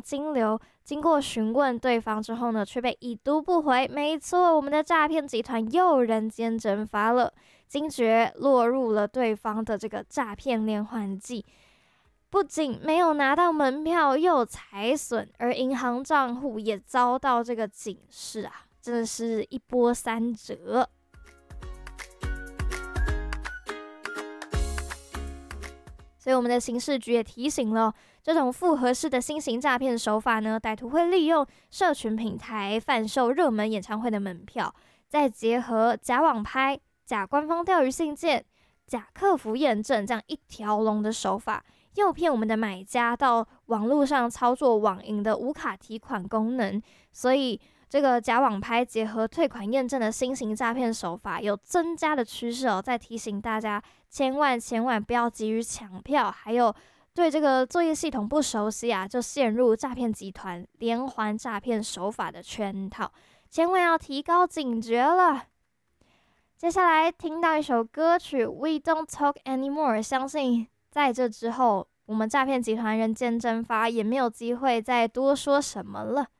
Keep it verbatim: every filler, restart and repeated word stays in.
金流，经过询问对方之后呢，却被已读不回。没错，我们的诈骗集团又人间蒸发了。惊觉落入了对方的这个诈骗连环计，不仅没有拿到门票，又有财损，而银行账户也遭到这个警示啊，真的是一波三折。所以我们的刑事局也提醒了，这种复合式的新型诈骗手法呢，歹徒会利用社群平台贩售热门演唱会的门票，再结合假网拍、假官方钓鱼信件、假客服验证这样一条龙的手法，诱骗我们的买家到网络上操作网银的无卡提款功能。所以这个假网拍结合退款验证的新型诈骗手法有增加的趋势哦。再提醒大家，千万千万不要急于抢票，还有对这个作业系统不熟悉啊，就陷入诈骗集团连环诈骗手法的圈套，千万要提高警觉了。接下来听到一首歌曲《We Don't Talk Anymore》，相信在这之后，我们诈骗集团人间蒸发，也没有机会再多说什么了。